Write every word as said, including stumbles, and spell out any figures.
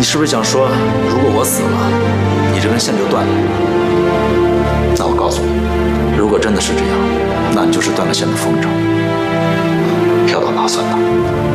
是不是想说，如果我死了，你这根线就断了？那我告诉你，如果真的是这样，那你就是断了线的风筝，飘到哪算哪。